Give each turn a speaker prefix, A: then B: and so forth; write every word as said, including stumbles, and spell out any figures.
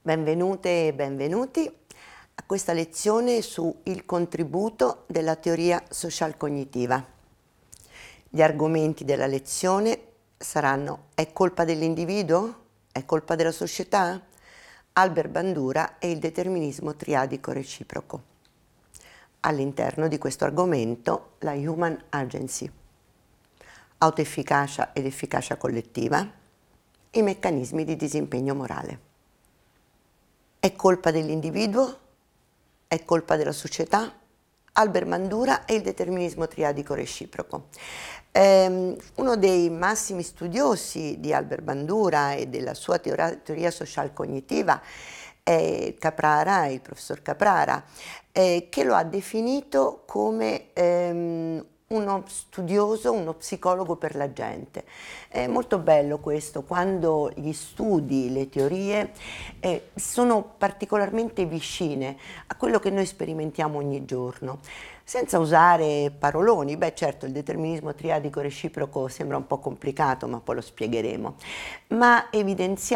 A: Benvenute e benvenuti a questa lezione su il contributo della teoria social-cognitiva. Gli argomenti della lezione saranno: è colpa dell'individuo? È colpa della società? Albert Bandura e il determinismo triadico reciproco. All'interno di questo argomento la Human Agency, autoefficacia ed efficacia collettiva, i meccanismi di disimpegno morale. È colpa dell'individuo? È colpa della società? Albert Bandura e il determinismo triadico reciproco. Um, uno dei massimi studiosi di Albert Bandura e della sua teoria, teoria social cognitiva è Caprara, il professor Caprara, eh, che lo ha definito come um, uno studioso, uno psicologo per la gente. È molto bello questo, quando gli studi, le teorie eh, sono particolarmente vicine a quello che noi sperimentiamo ogni giorno, senza usare paroloni. Beh, certo, il determinismo triadico reciproco sembra un po' complicato, ma poi lo spiegheremo, ma evidenziare